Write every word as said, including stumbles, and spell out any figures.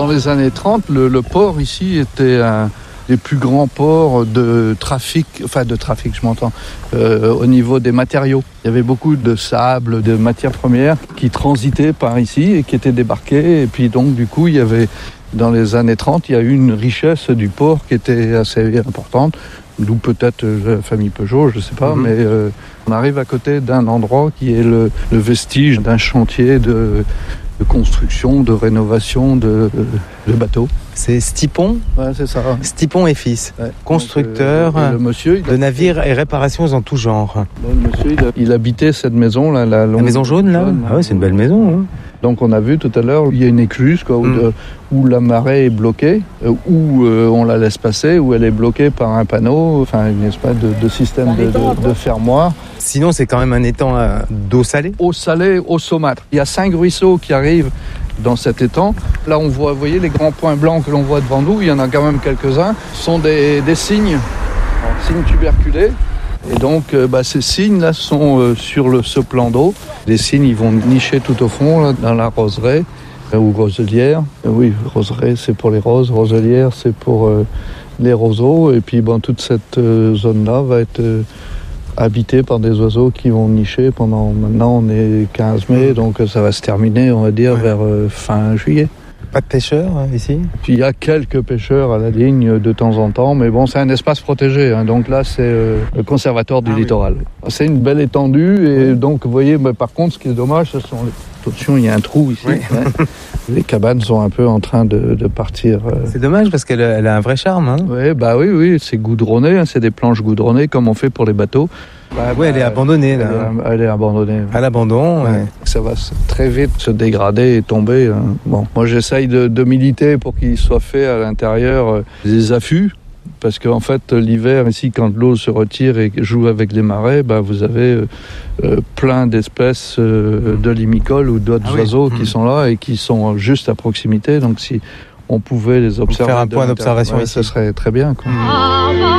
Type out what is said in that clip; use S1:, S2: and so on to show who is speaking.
S1: Dans les années trente, le, le port ici était un des plus grands ports de trafic, enfin de trafic, je m'entends, euh, au niveau des matériaux. Il y avait beaucoup de sable, de matières premières qui transitaient par ici et qui étaient débarquées. Et puis donc, du coup, il y avait, dans les années trente, il y a eu une richesse du port qui était assez importante. D'où peut-être la famille Peugeot, je ne sais pas, mmh. mais euh, on arrive à côté d'un endroit qui est le, le vestige d'un chantier de, de construction, de rénovation de, de bateaux.
S2: C'est Stipon,
S1: ouais, c'est ça.
S2: Stipon et fils, ouais. constructeur Donc, euh, le monsieur, de a... navires et réparations en tout genre.
S1: Le monsieur, il, a... il habitait cette maison là, la,
S2: la maison jaune là. Jaune, ah ouais, c'est une belle maison. Hein.
S1: Donc on a vu tout à l'heure, il y a une écluse quoi, où, mm. de, où la marée est bloquée, euh, où euh, on la laisse passer, où elle est bloquée par un panneau, enfin une espèce de, de système de, de, de fermoir.
S2: Sinon, c'est quand même un étang euh, d'eau salée.
S1: Eau salée, eau saumâtre. Il y a cinq ruisseaux qui arrivent dans cet étang. Là, on voit, vous voyez, les grands points blancs que l'on voit devant nous, il y en a quand même quelques-uns, ce sont des, des cygnes, cygnes tuberculés. Et donc, euh, bah, ces cygnes-là sont euh, sur le, ce plan d'eau. Les cygnes, ils vont nicher tout au fond, là, dans la roseraie euh, ou roselière. Euh, oui, roseraie, c'est pour les roses. Roselière, c'est pour euh, les roseaux. Et puis, bon, toute cette euh, zone-là va être euh, habitée par des oiseaux qui vont nicher pendant... Maintenant, on est quinze mai, donc ça va se terminer, on va dire, ouais. vers euh, fin juillet.
S2: Pas de pêcheurs hein, ici ?
S1: Puis il y a quelques pêcheurs à la ligne de temps en temps, mais bon, c'est un espace protégé. Hein, donc là, c'est euh, le conservatoire du ah, littoral. Oui. C'est une belle étendue et oui. donc, vous voyez, mais par contre, ce qui est dommage, ce sont les... Attention, il y a un trou ici. Oui. Hein. Les cabanes sont un peu en train de, de partir. Euh...
S2: C'est dommage parce qu'elle elle a un vrai charme. Hein.
S1: Ouais, bah oui, oui, c'est goudronné, hein, c'est des planches goudronnées comme on fait pour les bateaux.
S2: Bah, oui, elle est abandonnée là.
S1: Elle est, elle est abandonnée.
S2: À l'abandon. Ouais. Ouais.
S1: Ça va très vite se dégrader et tomber. Hein. Bon, moi j'essaye de, de militer pour qu'il soit fait à l'intérieur euh, des affûts. Parce qu'en fait, l'hiver, ici, quand l'eau se retire et joue avec les marais, bah, vous avez euh, plein d'espèces euh, de limicoles ou d'autres ah oiseaux oui. qui mmh. sont là et qui sont juste à proximité. Donc, si on pouvait les observer...
S2: Faire un point d'observation
S1: ouais,
S2: ici.
S1: Ce serait très bien, quoi. Mmh.